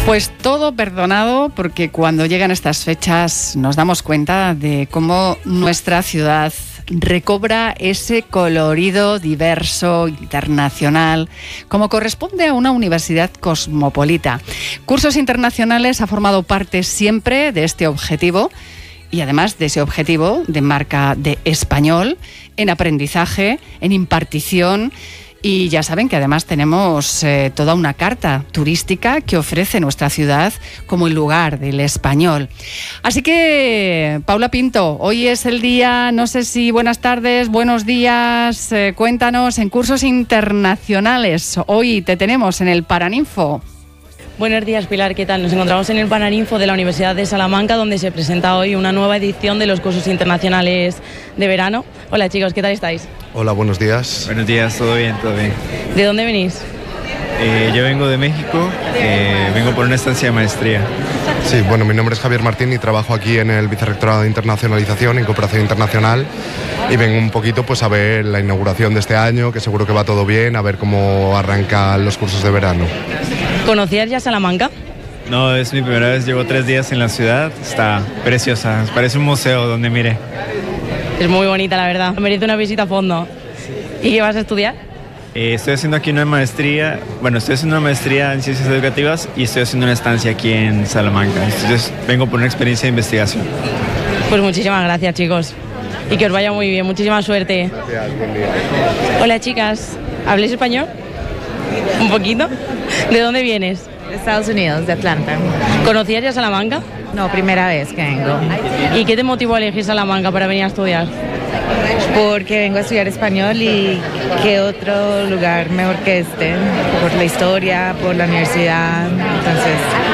Pues todo perdonado, porque cuando llegan estas fechas nos damos cuenta de cómo nuestra ciudad recobra ese colorido diverso, internacional, como corresponde a una universidad cosmopolita. Cursos Internacionales ha formado parte siempre de este objetivo y además de ese objetivo de marca de español en aprendizaje, en impartición. Y ya saben que además tenemos toda una carta turística que ofrece nuestra ciudad como el lugar del español. Así que, Paula Pinto, hoy es el día, no sé si buenas tardes, buenos días, cuéntanos en Cursos Internacionales. Hoy te tenemos en el Paraninfo. Buenos días, Pilar, ¿qué tal? Nos encontramos en el Paraninfo de la Universidad de Salamanca, donde se presenta hoy una nueva edición de los cursos internacionales de verano. Hola chicos, ¿qué tal estáis? Hola, buenos días. Buenos días, todo bien, todo bien. ¿De dónde venís? Yo vengo de México, vengo por una estancia de maestría. Sí, bueno, mi nombre es Javier Martín y trabajo aquí en el Vicerrectorado de Internacionalización y Cooperación Internacional y vengo un poquito pues a ver la inauguración de este año, que seguro que va todo bien, a ver cómo arrancan los cursos de verano. ¿Conocías ya Salamanca? No, es mi primera vez, llevo 3 días en la ciudad, está preciosa, parece un museo donde mire. Es muy bonita, la verdad, merece una visita a fondo. ¿Y qué vas a estudiar? Estoy haciendo aquí una maestría, estoy haciendo una maestría en Ciencias Educativas y estoy haciendo una estancia aquí en Salamanca, entonces vengo por una experiencia de investigación. Pues muchísimas gracias, chicos, y que os vaya muy bien, muchísima suerte. Gracias, buen día. Hola chicas, ¿habléis español? ¿Un poquito? ¿De dónde vienes? De Estados Unidos, de Atlanta. ¿Conocías ya Salamanca? No, primera vez que vengo. ¿Y qué te motivó a elegir Salamanca para venir a estudiar? Porque vengo a estudiar español y qué otro lugar mejor que este. Por la historia, por la universidad. Entonces,